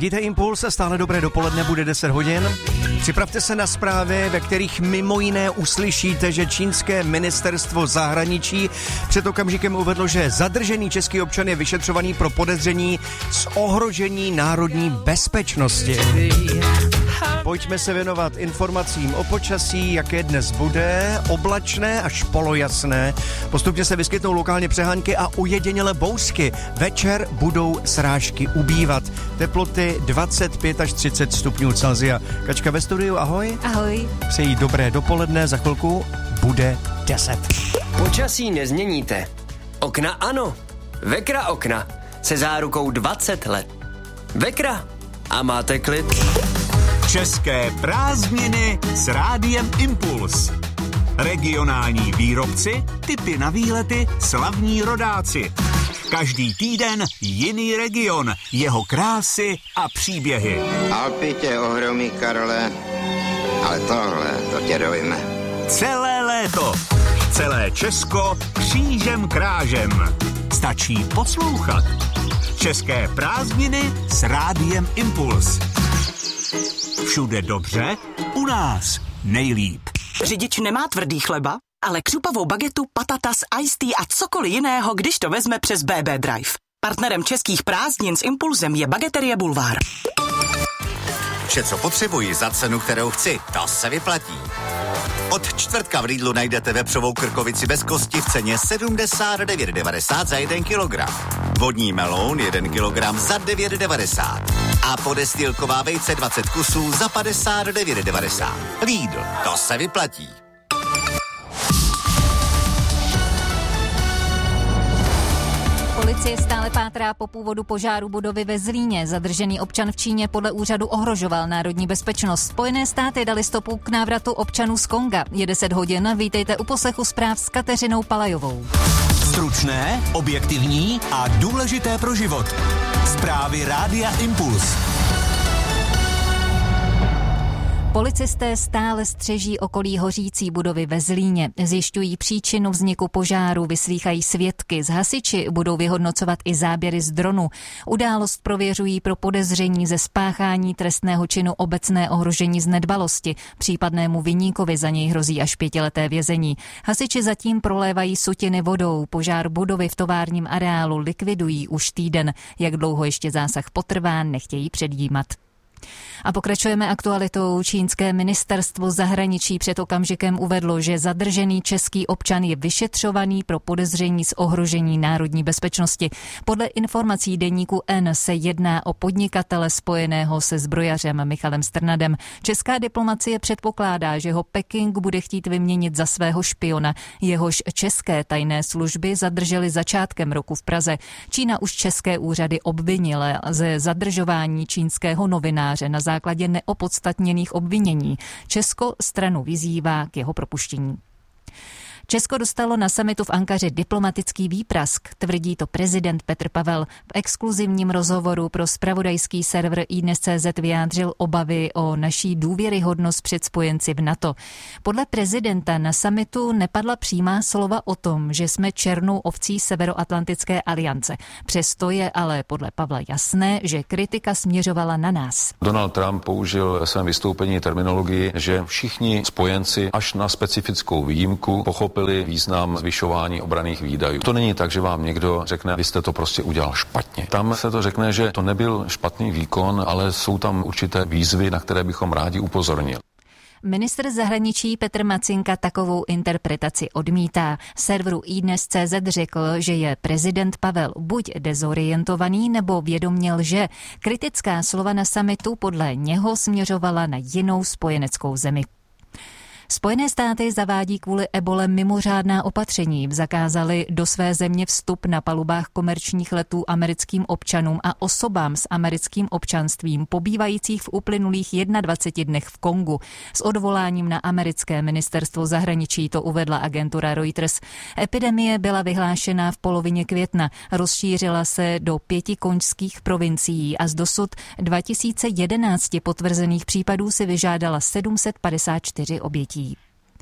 Ladíte Impuls a stále dobré dopoledne, bude 10 hodin. Připravte se na zprávy, ve kterých mimo jiné uslyšíte, že čínské ministerstvo zahraničí před okamžikem uvedlo, že zadržený český občan je vyšetřovaný pro podezření z ohrožení národní bezpečnosti. Pojďme se věnovat informacím o počasí, jaké dnes bude, oblačné až polojasné. Postupně se vyskytnou lokálně přehánky a ujedinělé bouřky. Večer budou srážky ubývat. Teploty 25 až 30 stupňů Celsia. Kačka ve studiu, ahoj. Ahoj. Přeji dobré dopoledne, za chvilku bude 10. Počasí nezměníte. Okna ano. Vekra okna se zárukou 20 let. Vekra a máte klid. České prázdniny s Rádiem Impuls. Regionální výrobci, tipy na výlety, slavní rodáci. Každý týden jiný region, jeho krásy a příběhy. Alpy tě ohromí, Karle, ale tohle, to tě dojme. Celé léto, celé Česko křížem krážem. Stačí poslouchat. České prázdniny s Rádiem Impuls. Všude dobře, u nás nejlíp. Řidič nemá tvrdý chleba, ale křupavou bagetu, patatas, iced tea a cokoliv jiného, když to vezme přes BB Drive. Partnerem českých prázdnin s Impulsem je Bageterie Bulvár. Vše, co potřebuji za cenu, kterou chci, to se vyplatí. Od čtvrtka v Lidlu najdete vepřovou krkovici bez kosti v ceně 79,90 za 1 kilogram. Vodní meloun 1 kilogram za 9,90. A podestýlková vejce 20 kusů za 59,90. Lidl, to se vyplatí. Policie stále pátrá po původu požáru budovy ve Zlíně. Zadržený občan v Číně podle úřadu ohrožoval národní bezpečnost. Spojené státy dali stopu k návratu občanů z Konga. Je 10 hodin, vítejte u poslechu zpráv s Kateřinou Palajovou. Stručné, objektivní a důležité pro život. Zprávy Rádia Impuls. Policisté stále střeží okolí hořící budovy ve Zlíně. Zjišťují příčinu vzniku požáru, vyslýchají svědky. Z hasiči budou vyhodnocovat i záběry z dronu. Událost prověřují pro podezření ze spáchání trestného činu obecné ohrožení z nedbalosti. Případnému viníkovi za něj hrozí až 5leté vězení. Hasiči zatím prolévají sutiny vodou. Požár budovy v továrním areálu likvidují už týden. Jak dlouho ještě zásah potrvá, nechtějí předjímat. A pokračujeme aktualitou. Čínské ministerstvo zahraničí před okamžikem uvedlo, že zadržený český občan je vyšetřovaný pro podezření z ohrožení národní bezpečnosti. Podle informací deníku N se jedná o podnikatele spojeného se zbrojařem Michalem Strnadem. Česká diplomacie předpokládá, že ho Peking bude chtít vyměnit za svého špiona. Jehož české tajné služby zadržely začátkem roku v Praze. Čína už české úřady obvinila ze zadržování čínského novináře na základě neopodstatněných obvinění. Česko stranu vyzývá k jeho propuštění. Česko dostalo na summitu v Ankaře diplomatický výprask, tvrdí to prezident Petr Pavel. V exkluzivním rozhovoru pro zpravodajský server iDnes.cz vyjádřil obavy o naší důvěryhodnost před spojenci v NATO. Podle prezidenta na summitu nepadla přímá slova o tom, že jsme černou ovcí Severoatlantické aliance. Přesto je ale podle Pavla jasné, že kritika směřovala na nás. Donald Trump použil ve svém vystoupení terminologii, že všichni spojenci až na specifickou výjimku pochopili význam zvyšování obranných výdajů. To není tak, že vám někdo řekne, vy jste to prostě udělal špatně. Tam se to řekne, že to nebyl špatný výkon, ale jsou tam určité výzvy, na které bychom rádi upozornili. Ministr zahraničí Petr Macinka takovou interpretaci odmítá. Serveru iDnes.cz řekl, že je prezident Pavel buď dezorientovaný nebo vědomě lže. Kritická slova na summitu podle něho směřovala na jinou spojeneckou zemi. Spojené státy zavádí kvůli ebole mimořádná opatření. Zakázali do své země vstup na palubách komerčních letů americkým občanům a osobám s americkým občanstvím pobývajících v uplynulých 21 dnech v Kongu. S odvoláním na americké ministerstvo zahraničí to uvedla agentura Reuters. Epidemie byla vyhlášena v polovině května. Rozšířila se do 5 konžských provincií a z dosud 2011 potvrzených případů si vyžádala 754 obětí.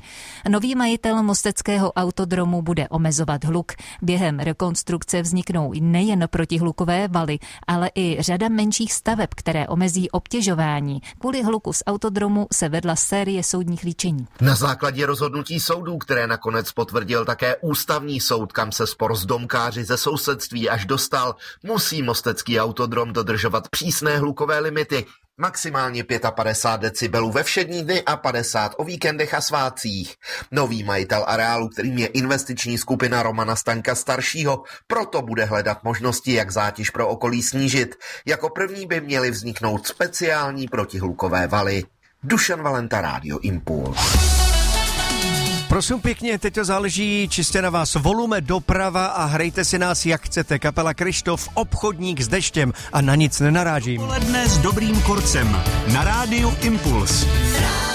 Nový majitel mosteckého autodromu bude omezovat hluk. Během rekonstrukce vzniknou nejen protihlukové valy, ale i řada menších staveb, které omezí obtěžování. Kvůli hluku z autodromu se vedla série soudních líčení. Na základě rozhodnutí soudů, které nakonec potvrdil také ústavní soud, kam se spor s domkáři ze sousedství až dostal, musí mostecký autodrom dodržovat přísné hlukové limity. Maximálně 55 decibelů ve všední dny a 50 o víkendech a svátcích. Nový majitel areálu, kterým je investiční skupina Romana Staňka staršího, proto bude hledat možnosti, jak zátěž pro okolí snížit. Jako první by měly vzniknout speciální protihlukové valy. Dušan Valenta, Rádio Impuls. Prosím pěkně, teď to záleží čistě na vás. Volume doprava a hrajte si nás, jak chcete. Kapela Kryštof, Obchodník s deštěm a na nic nenarážím. Poledne s dobrým kurcem na Rádiu Impuls.